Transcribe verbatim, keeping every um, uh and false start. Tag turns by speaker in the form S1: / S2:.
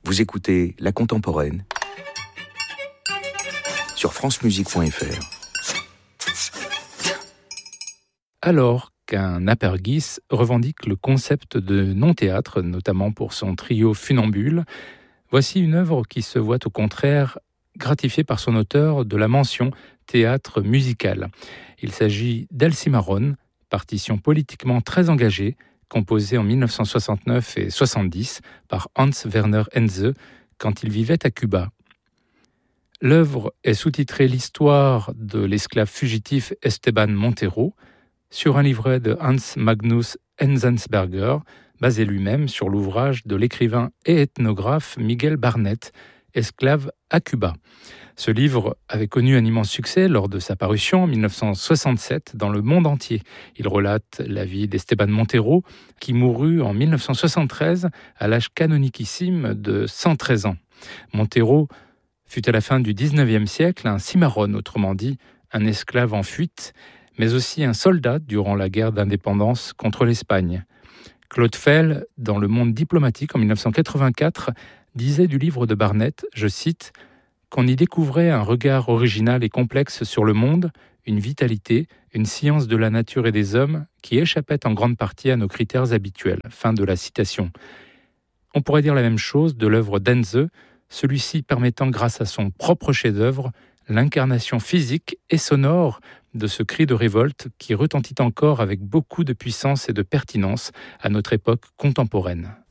S1: Vous écoutez La Contemporaine sur francemusique point f r.
S2: Alors qu'un Apergis revendique le concept de non-théâtre, notamment pour son trio Funambule, voici une œuvre qui se voit au contraire gratifiée par son auteur de la mention théâtre musical. Il s'agit d'Alcimarón, partition politiquement très engagée, composée en dix-neuf cent soixante-neuf et soixante-dix par Hans Werner Henze quand il vivait à Cuba. L'œuvre est sous-titrée L'histoire de l'esclave fugitif Esteban Montero, sur un livret de Hans Magnus Enzensberger, basé lui-même sur l'ouvrage de l'écrivain et ethnographe Miguel Barnet, Esclave à Cuba. Ce livre avait connu un immense succès lors de sa parution en dix-neuf cent soixante-sept dans le monde entier. Il relate la vie d'Esteban Montero, qui mourut en dix-neuf cent soixante-treize à l'âge canoniquissime de cent treize ans. Montero fut à la fin du dix-neuvième siècle un cimarron, autrement dit un esclave en fuite, mais aussi un soldat durant la guerre d'indépendance contre l'Espagne. Claude Fell, dans Le Monde diplomatique en dix-neuf cent quatre-vingt-quatre, disait du livre de Barnet, je cite, qu'on y découvrait un regard original et complexe sur le monde, une vitalité, une science de la nature et des hommes qui échappait en grande partie à nos critères habituels. Fin de la citation. On pourrait dire la même chose de l'œuvre d'Henze, celui-ci permettant grâce à son propre chef-d'œuvre l'incarnation physique et sonore de ce cri de révolte qui retentit encore avec beaucoup de puissance et de pertinence à notre époque contemporaine.